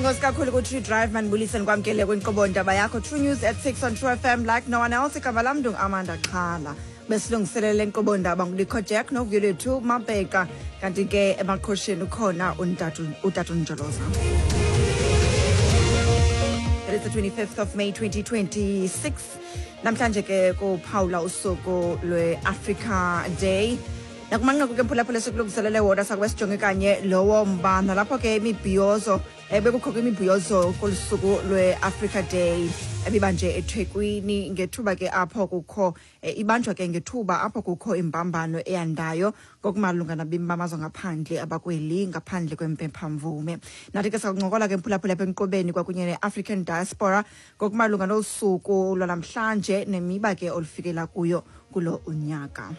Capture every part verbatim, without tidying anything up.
Inkosi kakhulu ku True Drive manibulise nikwamkele kwinkqubo ndaba yakho True News at six on True F M like no one else. Igama lam Amanda Xhala. Besilungiselele inkqubo ndaba nguLikho Jack noVuyo two Mabheka kanti ke emaqhosheni ukhona uNtatu uTatu Njoloza. It is the twenty-fifth of May twenty twenty-six. Namhlanje ke kuphawula usuku lwe-Africa Day. Nakumanqa ke mphulaphula sekulungiselele wona sakwesijonge kanye lowo mbana lapho ke imibhiyozo ebekukho imibhiyozo kulusuku lwe-Africa Day ebibanje eThekwini ngethuba ke apho kukho ibanjwa ke ngethuba apho kukho imbambano eyandayo ngokumalunga nabimamazwe ngaphandle abakweli ngaphandle kwempephamvume. Nathi ke sakuncokola ke mphulaphula enkqobeni kwakunye ne-African diaspora ngokumalunga nosuku lwanamhlanje nemiba ke olufikela kuyo kulo unyaka.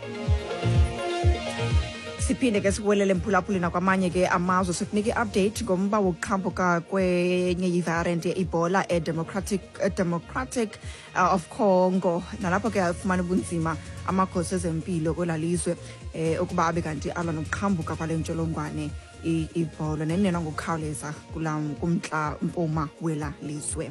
Siphinde ke sikwelele mphulaphuli nakwamanye ke amazwe sikunike update ngomba wokuqhambuka kwenye i-variant ye-Ebola e-Democratic Democratic uh, of Congo nalapho ke afumana ubunzima amagosa ezempilo kwelalizwe eh ukuba abe kanti alwa nokuqhambuka kwale ntsholongwane i-Ebola nenena ngokukhawuleza kulam kumntla mpuma wela lizwe.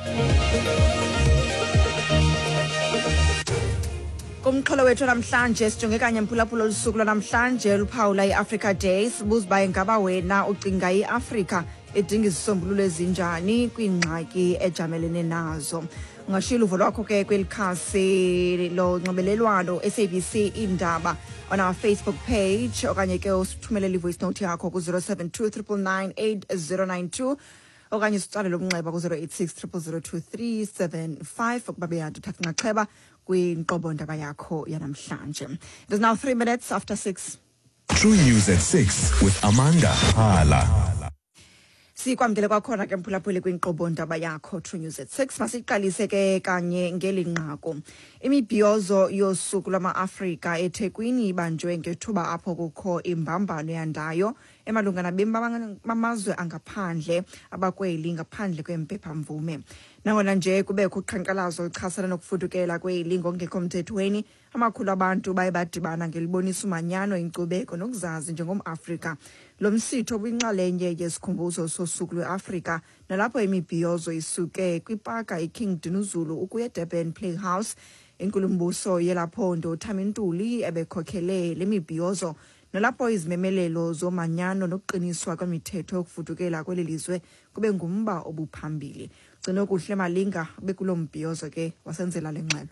Kumxholo wethu namhlanje sijonge kanye mphulaphula olusuku lwanamhlanje luphawula i-Africa Day. Sibuza uba ingaba wena ucinga i-Afrika edinga izisombululo ezinjani kwingxaki ejamelene nazo. Ungashilo uvo lwakho ke kwelikhasi lo nxibelelwano S A B C indaba on our Facebook page okanye ke usithumelele ivoice note yakho ku zero seven two nine nine eight zero nine two okanye sitsale umnxeba ku zero eight six zero zero zero two three seven five ukuba beyantu uthatha inxaxheba kwinqobo ndaba yakho yanamhlanje. It is now three minutes after six. True News at six with Amanda Xhala. Sikwamkele kwakhona ke mphulaphuli kwinqobo ndaba yakho True News at six. Masiqalise ke kanye ngelinqako. Imibhiyozo yosuku lwama-Afrika eThekwini ibanjwe ngethuba apho kukho imbambano yandayo emalunga nabemamazwe angaphandle abakweli ngaphandle kwempephamvume. Nangona nje kubekho uqhankqalazo oluchasana nokufudukela kweli ngongekho mthethweni, amakhulu abantu baye badibana ngelibonisa umanyano inkcubeko nokuzazi njengom-Afrika. Lo msitho kwinxalenye yesikhumbuzo sosuku lwe-Afrika nalapho imibhiyozo isuke kwipaka iKing Dinuzulu ukuya eDurban Playhouse. Inkulumbuso yelaphondo Thamintuli ebekhokhele le mibhiyozo nalapho izimemelelo zomanyano nokuqiniswa kwemithetho yokufudukela kweli lizwe kube ngumba obuphambili. Gcino kuhle Malinga bekulo mbhiyozo ke wasenzela lengxelo.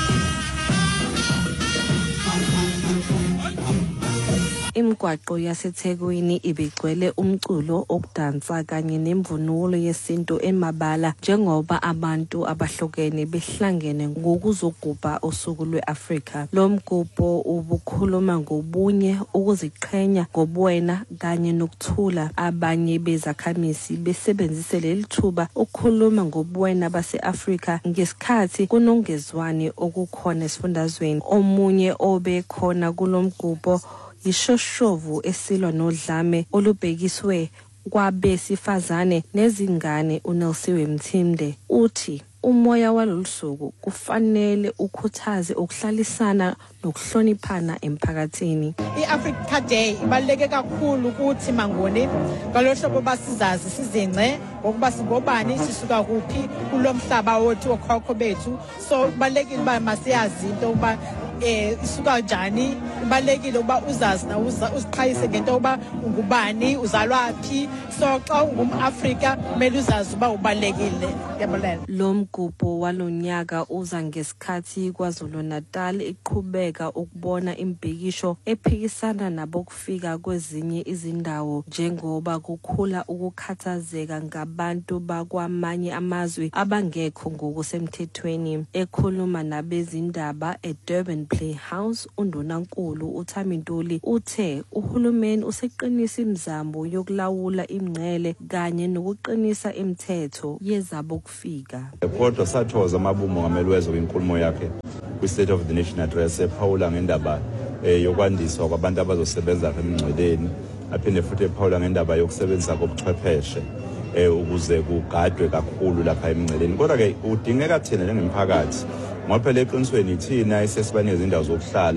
Imigwaqo yaseThekwini ibigcwele umculo okudansa kanye nemvunulo yesintu emabala njengoba abantu abahlukene behlangene ngokuzogubha usuku lwe-Afrika. Lo mgubho ubukhuluma ngobunye, ukuziqhenya ngobuwena kanye nokuthula. Abanye bezakhamisi besebenzise leli thuba ukukhuluma ngobuwena base-Afrika ngesikhathi kunongezwane okukhona esifundazweni. Omunye obekhona kulo mgubho ishoshovu esilwa nodlame olubhekiswe kwabesifazane nezingane uNelsiwe Mthimde uthi umoya walolusuku kufanele ukhuthaze ukuhlalisana nokuhloniphana emphakathini. I-Africa Day ibaluleke kakhulu ukuthi mangoni ngalohlobo basizazi sizengce ngokuba singobani sisuka kuphi kulomhlaba wethu okhokho bethu. So balekile ba masiyazi into uba eh isuka kanjani, ibalekile uba uzazi na uziqhayise ngento uba ungubani uzalwapi. So xa ungumAfrika kumele uzazi uba ubalekile. Ngiyabonga. Lo mgubho walonyaka uza ngesikhathi KwaZulu Natal iqhubeka ukubona imbhikisho ephikisana nabo kufika kwezinye izindawo njengoba kukhula ukukhathazeka ngabantu bakwamanye amazwe abangekho ngokusemthethweni. Ekhuluma nabezindaba eDurban Playhouse, uNdunankulu uThamintuli uthe uhulumeni useqinisa imizamo yokulawula ingcele kanye nokuqinisa imithetho yezabo kufika. Kodwa sathoza amabumo ngamelwezo kwinkulumo yakhe kwi-State of the Nation address ephawula ngendaba yokwandiswa kwabantu abazosebenza emngcweleni, aphinde futhi ephawula ngendaba yokusebenzisa kobuchwepheshe ukuze kugadwe kakhulu lapha emngcweleni. Kodwa ke udingeka thina njengomphakathi ngoba phela eqinisweni thina esesibanika izindawo zokuhlala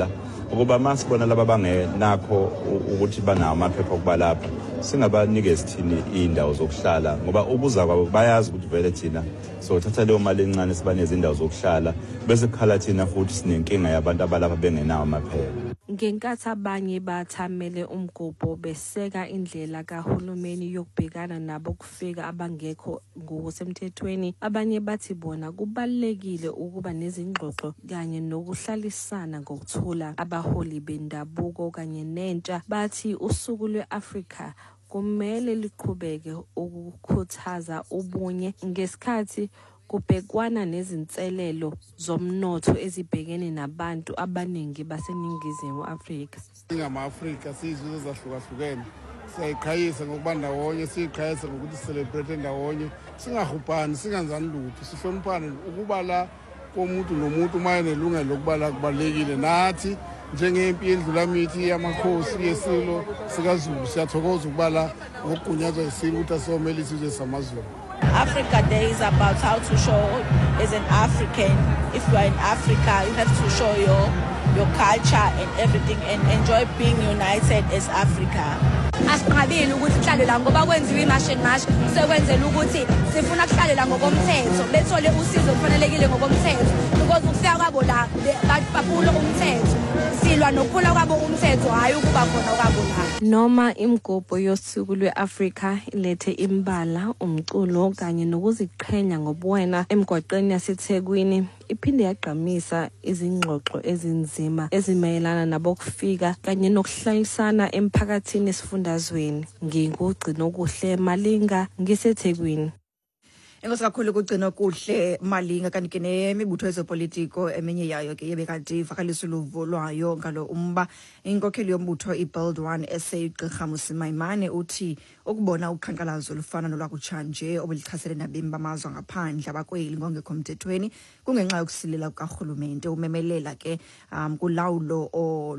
ukuba masibona laba bangenakho ukuthi banawo amaphepha okuba lapha singabanikeza thini indawo zokuhlala ngoba ubuza kwabo bayazi ukuthi vele thina so thatha leyo mali encane sibaneze indawo zokuhlala bese kukhala thina futhi sinenkinga yabantu abalapha bengenawo amaphepha. Ngenkathi abanye bathamele umgubho beseka indlela kahulumeni yokubhekana nabo kufika abangekho ngokusemthethweni, abanye bathi bona kubalekile ukuba nezingxoxo kanye nokuhlalisana ngokuthula. Abaholi bendabuko kanye nentsha bathi usuku lwe-Afrika kumele liqhubeke ukukhuthaza ubunye ngesikhathi kubhekwana nezinselelo zomnotho ezibhekene nabantu abaningi baseningizimu Afrika. Ngama-Afrika sizwe ezahlukahlukene siyayiqhayisa ngokuba ndawonye, siyiqhayisa ngokuthi celebrate ndawonye, singahubhani, singenzani lutho, sihloniphane. Ukuba la komuntu nomuntu maye nelungelo lokuba la kubalekile. Nathi njengempi yendlula mithi yamakhosi yesilo sikaZulu siyathokoza ukuba la ngokugunyazwa isilo ukuthi asomele isizwe samaZulu. Africa Day is about how to show as an African, if you are in Africa, you have to show your your culture and everything and enjoy being united as Africa. Asiqhabile ukuthi sihlale la ngoba kwenziwe imash and mash sekwenzela ukuthi sifuna kuhlale la ngokomthetho bethole usizo kufanelekile ngokomthetho because ukufika kwabo la baphula umthetho silwa nokuphula kwabo umthetho hayi ukuba khona kwabo la. Noma imigubho yosuku lwe-Afrika ilethe imbala, umculo kanye nokuziqhenya ngobuwena emgwaqeni yaseThekwini, iphinde yagqamisa izingxoxo ezinzima ezimayelana nabo kufika kanye nokuhlalisana emphakathini esifundazweni. Ngingugcina okuhle Malinga ngiseThekwini. Enkosi kakhulu ukugcina kuhle Malinga kanti ke nemibutho yezopolitiko eminye yayo ke yebe kanti ivakalisa uluvo lwayo ngalo umba. Inkokheli yombutho iBuild One S A Gqirha Musimaimane uthi ukubona ukhankalazo lufana nolwakutshanje obulichasele nabemi bamazwe ngaphandle abakweli ngongekho mthethweni kungenxa yokusilela kukarhulumente umemelela ke um kulawulo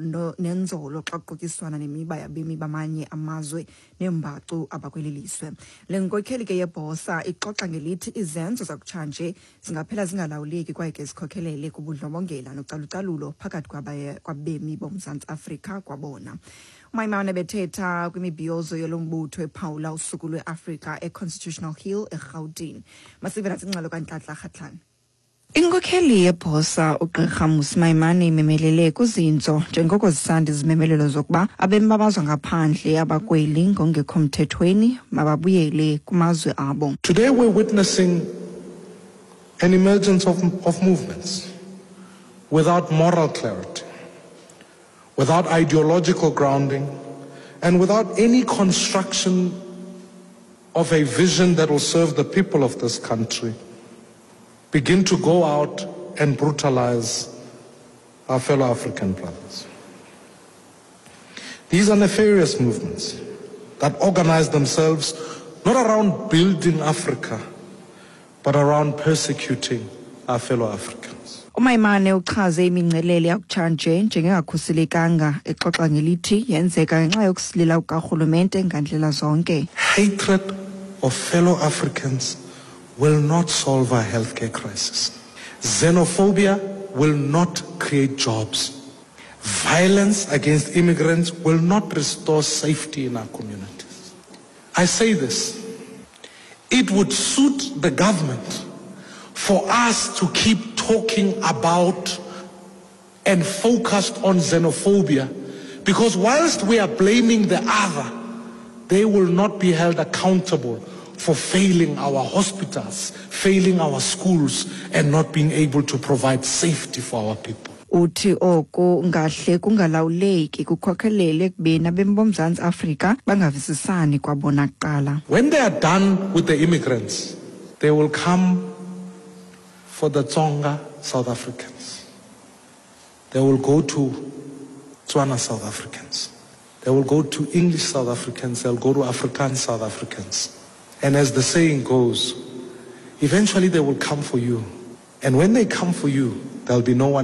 nenzolo xa kuqokiswana nemiba yabemi bamanye amazwe nembacu abakweliliswe. Le nkokheli ke yebhosa ixoxa ngelithi izenzo zakutshanje zingaphela zingalawuleki kwaye ke zikhokhelele kubudlobongela nocalucalulo phakathi kwabemi boMzantsi Afrika kwabona. Umaimane bethetha kwimibhiyozo yolombutho ephawula usuku lwe-Afrika e-Constitutional Hill eGauteng. Masive nathi ingxelo kaNhlanhla Khatlana. Inkokheli yebhosa uGqirha Musimaimane imemelele kuzinzo njengoko zisanda izimemelelo zokuba abemi babazwe ngaphandle abakweli ngongekho mthethweni mababuyele kumazwe abo. Today we're witnessing an emergence of, of movements without moral clarity, without ideological grounding, and without any construction of a vision that will serve the people of this country, begin to go out and brutalize our fellow African brothers. These are nefarious movements that organize themselves not around building Africa, but around persecuting our fellow Africans. Umaimane uchaze imingcelele yakutshanje njengengakhuselekanga exoxa ngelithi yenzeka ngenxa yokusilela kukarhulumente ngandlela zonke. Hatred of fellow Africans will not solve our healthcare crisis. Xenophobia will not create jobs. Violence against immigrants will not restore safety in our communities. I say this, it would suit the government for us to keep talking about and focused on xenophobia, because whilst we are blaming the other, they will not be held accountable for failing our hospitals, failing our schools, and not being able to provide safety for our people. Uthi oko ngahle kungalawuleki kukhokhelele kubeni abemi boMzantsi Afrika bangavisisani kwabona kuqala. When they are done with the immigrants, they will come for the Tsonga South Africans. They will go to Tswana South Africans. They will go to English South Africans. They'll go to Afrikaans South Africans. And as the saying goes, eventually they will come for you. And when they come for you, there'll be no one